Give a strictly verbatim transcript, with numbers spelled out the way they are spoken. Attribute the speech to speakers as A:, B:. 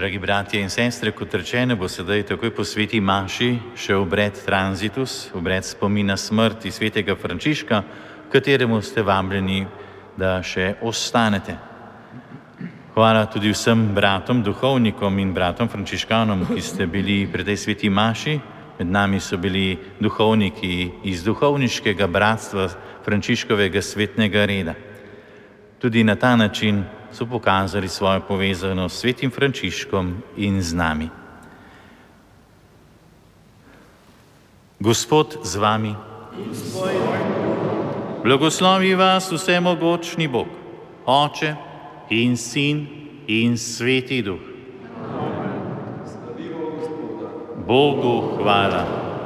A: Dragi bratje in sestre, kot rečeno, bo sedaj takoj po sveti maši še obred transitus, obred spomina smrti svetega Frančiška, kateremu ste vabljeni, da še ostanete. Hvala tudi vsem bratom, duhovnikom in bratom frančiškanom, ki ste bili pri tej sveti maši. Med nami so bili duhovniki iz duhovniškega bratstva Frančiškovega svetnega reda. Tudi na ta način so pokazali svojo povezanost s svetim Frančiškom in z nami. Gospod z vami. Blagoslovi vas vsemogočni Bog, Oče in Sin in Sveti Duh. Bogu hvala.